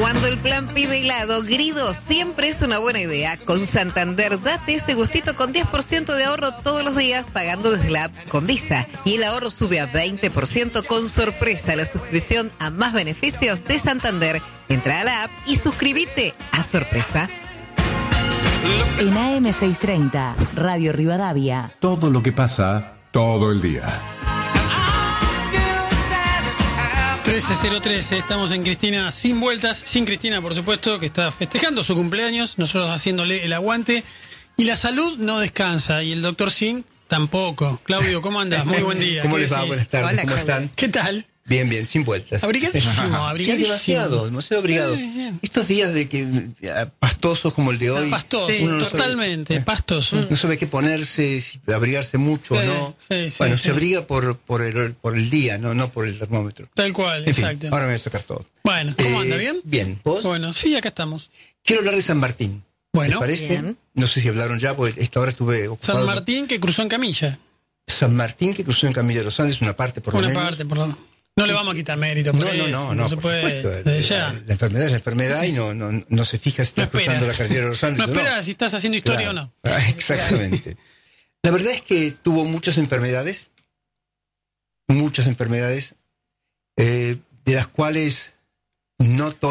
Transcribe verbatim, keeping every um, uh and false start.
Cuando el plan pide helado, Grido siempre es una buena idea. Con Santander, date ese gustito con diez por ciento de ahorro todos los días pagando desde la app con Visa. Y el ahorro sube a veinte por ciento con Sorpresa, la suscripción a más beneficios de Santander. Entra a la app y suscríbete a Sorpresa. En A M seiscientos treinta, Radio Rivadavia. Todo lo que pasa todo el día. trece cero trece, estamos en Cristina sin vueltas, sin Cristina por supuesto, que está festejando su cumpleaños, nosotros haciéndole el aguante, y la salud no descansa, y el doctor Sin tampoco. Claudio, ¿cómo andás? Muy buen día. ¿Cómo les va? Decís? Buenas tardes, Hola, ¿cómo Claudio. están? ¿Qué tal? Bien, bien, sin vueltas. Abrigadísimo, abrigadísimo. Sí, demasiado, demasiado abrigado. Bien, bien. Estos días de que eh, pastosos como el de hoy. Pastoso, Sí. uno no totalmente, sabe, pastoso. no sabe qué ponerse, si abrigarse mucho Sí, o no. sí, sí, bueno, sí. se abriga por, por, el, por el día, no, no por el termómetro. Tal cual, En fin, exacto. ahora me voy a sacar todo. Bueno, ¿cómo Eh, anda? ¿Bien? Bien. ¿Vos? Bueno, sí, acá estamos. Quiero hablar de San Martín. Bueno. ¿Les parece? Bien. No sé si hablaron ya, porque esta hora estuve ocupado. San Martín que cruzó en camilla. San Martín que cruzó en Camilla de los Andes, una parte por lo Una menos. parte, por lo No le vamos a quitar mérito por No, no, eso, no, no, se por puede supuesto. desde La, ya. la enfermedad es la enfermedad y no, no, no se fija si No estás espera. cruzando la carretera de los Andes No o no. espera si estás haciendo historia Claro. o no. Ah, exactamente. La verdad es que tuvo muchas enfermedades, muchas enfermedades, eh, de las cuales no todas